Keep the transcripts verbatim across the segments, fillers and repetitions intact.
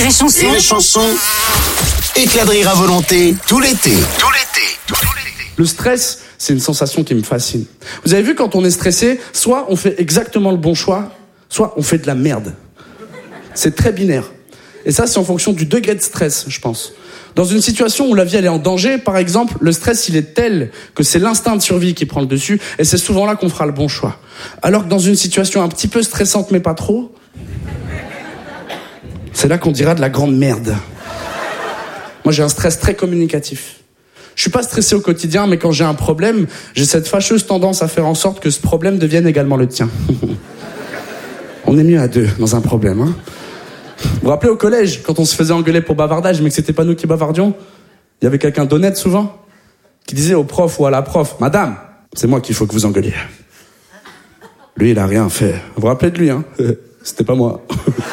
et Chanson. Rire et Chanson. Éclat de rire à volonté, tout l'été. Tout l'été. Tout l'été. Le stress, c'est une sensation qui me fascine. Vous avez vu, quand on est stressé, soit on fait exactement le bon choix, soit on fait de la merde. C'est très binaire. Et ça, c'est en fonction du degré de stress, je pense. Dans une situation où la vie elle est en danger, par exemple, le stress il est tel que c'est l'instinct de survie qui prend le dessus, et c'est souvent là qu'on fera le bon choix. Alors que dans une situation un petit peu stressante mais pas trop, c'est là qu'on dira de la grande merde. Moi j'ai un stress très communicatif. Je suis pas stressé au quotidien, mais quand j'ai un problème, j'ai cette fâcheuse tendance à faire en sorte que ce problème devienne également le tien. On est mieux à deux dans un problème, hein. Vous vous rappelez au collège, quand on se faisait engueuler pour bavardage, mais que c'était pas nous qui bavardions, il y avait quelqu'un d'honnête souvent, qui disait au prof ou à la prof, « Madame, c'est moi qu'il faut que vous engueuliez. » Lui, il a rien fait. Vous vous rappelez de lui, hein? C'était pas moi.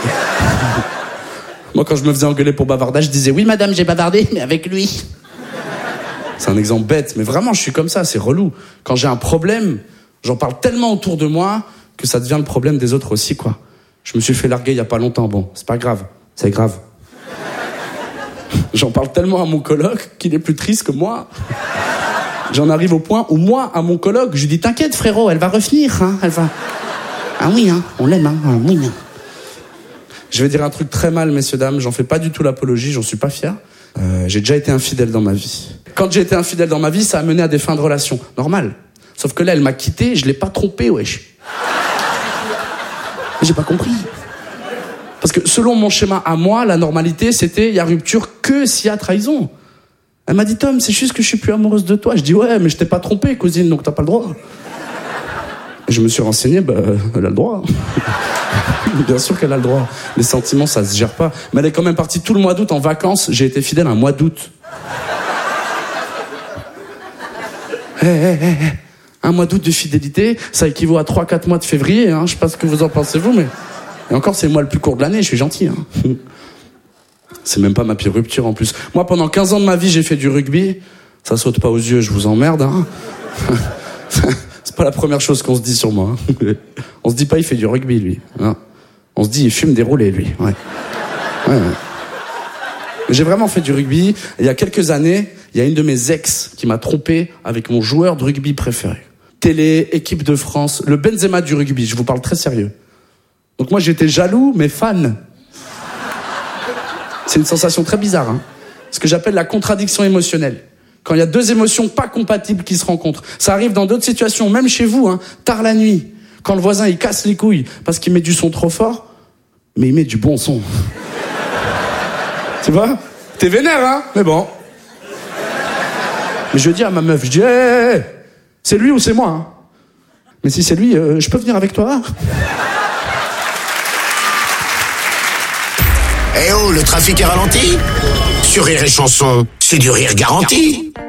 Moi, quand je me faisais engueuler pour bavardage, je disais « Oui, madame, j'ai bavardé, mais avec lui. » C'est un exemple bête, mais vraiment, je suis comme ça, c'est relou. Quand j'ai un problème, j'en parle tellement autour de moi que ça devient le problème des autres aussi, quoi. Je me suis fait larguer il y a pas longtemps, bon, c'est pas grave, c'est grave. J'en parle tellement à mon coloc qu'il est plus triste que moi. J'en arrive au point où moi, à mon coloc, je lui dis « T'inquiète frérot, elle va revenir, hein, elle va... » Ah oui, hein, on l'aime, hein, ah oui, hein. Je vais dire un truc très mal, messieurs, dames, j'en fais pas du tout l'apologie, j'en suis pas fier. Euh, j'ai déjà été infidèle dans ma vie. Quand j'ai été infidèle dans ma vie, ça a mené à des fins de relation. Normal. Sauf que là, elle m'a quitté, je l'ai pas trompé, wesh. J'ai pas compris. Parce que selon mon schéma à moi, la normalité, c'était il y a rupture que s'il y a trahison. Elle m'a dit « Tom, c'est juste que je suis plus amoureuse de toi. » Je dis « Ouais, mais je t'ai pas trompé, cousine, donc t'as pas le droit. » Et je me suis renseigné, bah, elle a le droit. Bien sûr qu'elle a le droit. Les sentiments, ça se gère pas. Mais elle est quand même partie tout le mois d'août en vacances. J'ai été fidèle un mois d'août. Hé, hé, hé, hé. Un mois d'août de fidélité, ça équivaut à trois quatre mois de février, hein. Je sais pas ce que vous en pensez, vous, mais... Et encore, c'est le mois le plus court de l'année, je suis gentil, hein. C'est même pas ma pire rupture, en plus. Moi, pendant quinze ans de ma vie, j'ai fait du rugby. Ça saute pas aux yeux, je vous emmerde, hein. C'est pas la première chose qu'on se dit sur moi, hein. On se dit pas, il fait du rugby, lui, hein. On se dit, il fume des roulés, lui, ouais. Ouais, ouais. J'ai vraiment fait du rugby. Il y a quelques années, il y a une de mes ex qui m'a trompé avec mon joueur de rugby préféré. Télé, équipe de France, le Benzema du rugby, je vous parle très sérieux. Donc moi j'étais jaloux, mais fan. C'est une sensation très bizarre, hein. Ce que j'appelle la contradiction émotionnelle. Quand il y a deux émotions pas compatibles qui se rencontrent. Ça arrive dans d'autres situations, même chez vous, hein, tard la nuit. Quand le voisin il casse les couilles parce qu'il met du son trop fort, mais il met du bon son. Tu vois? T'es vénère, hein? Mais bon. Mais je dis à ma meuf, je dis, hey, hey, c'est lui ou c'est moi, hein? Mais si c'est lui, euh, je peux venir avec toi? Eh oh, le trafic est ralenti? Sur Rire et Chanson, c'est du rire garanti.